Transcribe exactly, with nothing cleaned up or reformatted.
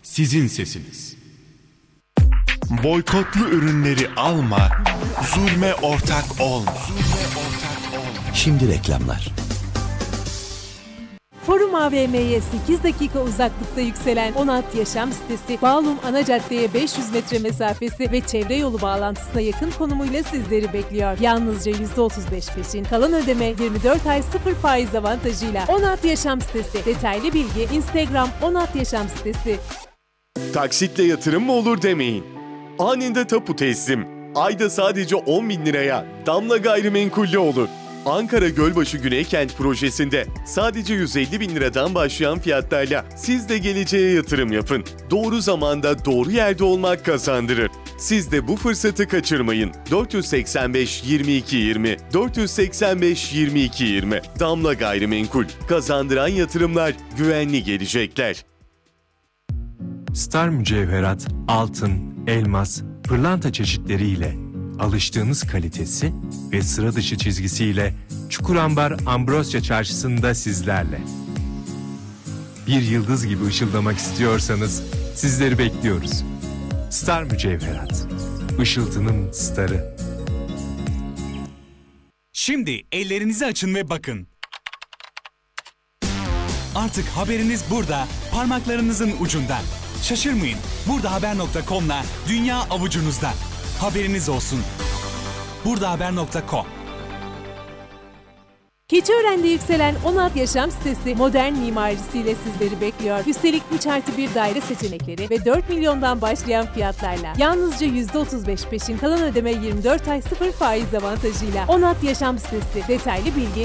sizin sesiniz. Boykotlu ürünleri alma, zulme ortak olma. Şimdi reklamlar. Forum A V M'ye sekiz dakika uzaklıkta yükselen Onat Yaşam sitesi, Bağlum ana caddeye beş yüz metre mesafesi ve çevre yolu bağlantısına yakın konumuyla sizleri bekliyor. Yalnızca yüzde otuz beş peşin, kalan ödeme yirmi dört ay sıfır faiz avantajıyla. Onat Yaşam sitesi. Detaylı bilgi Instagram Onat Yaşam sitesi. Taksitle yatırım mı olur demeyin. Anında tapu teslim. Ayda sadece on bin liraya Damla Gayrimenkul'de olur. Ankara Gölbaşı Güneykent projesinde sadece yüz elli bin liradan başlayan fiyatlarla siz de geleceğe yatırım yapın. Doğru zamanda doğru yerde olmak kazandırır. Siz de bu fırsatı kaçırmayın. dört yüz seksen beş yirmi iki yirmi dört yüz seksen beş yirmi iki yirmi Damla Gayrimenkul. Kazandıran yatırımlar, güvenli gelecekler. Star mücevherat, altın, elmas, pırlanta çeşitleriyle alıştığınız kalitesi ve sıra dışı çizgisiyle Çukurambar Ambrosya Çarşısı'nda sizlerle. Bir yıldız gibi ışıldamak istiyorsanız sizleri bekliyoruz. Star Mücevherat, ışıltının starı. Şimdi ellerinizi açın ve bakın. Artık haberiniz burada, parmaklarınızın ucunda. Şaşırmayın, buradahaber nokta com'la dünya avucunuzda. Haberiniz olsun. buradahaber nokta com. Keçiören'de yükselen Onat Yaşam sitesi modern mimarisiyle sizleri bekliyor. Üstelik üç artı bir daire seçenekleri ve dört milyondan başlayan fiyatlarla. Yalnızca yüzde otuz beş peşin, kalan ödeme yirmi dört ay sıfır faiz avantajıyla. Onat Yaşam sitesi. Detaylı bilgi